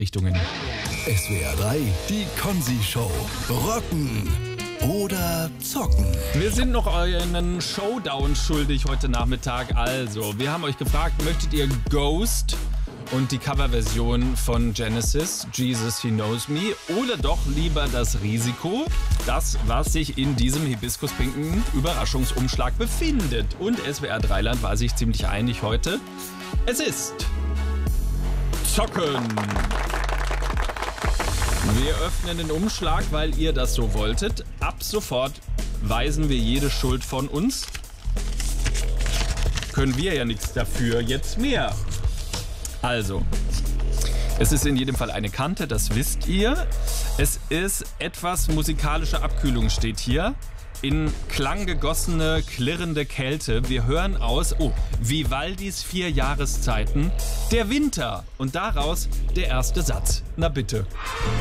Richtungen. SWR 3, die Konzi-Show. Rocken oder zocken? Wir sind noch einen Showdown schuldig heute Nachmittag. Also, wir haben euch gefragt, möchtet ihr Ghost und die Coverversion von Genesis, Jesus He Knows Me, oder doch lieber das Risiko, das, was sich in diesem hibiskuspinken Überraschungsumschlag befindet? Und SWR 3 war sich ziemlich einig heute. Es ist Zocken. Wir öffnen den Umschlag, weil ihr das so wolltet. Ab sofort weisen wir jede Schuld von uns. Können wir ja nichts dafür. Jetzt mehr. Also, es ist in jedem Fall eine Kante, das wisst ihr. Es ist etwas musikalische Abkühlung, steht hier. In Klang gegossene, klirrende Kälte. Wir hören aus, Vivaldis 4 Jahreszeiten, der Winter. Und daraus der erste Satz. Na bitte.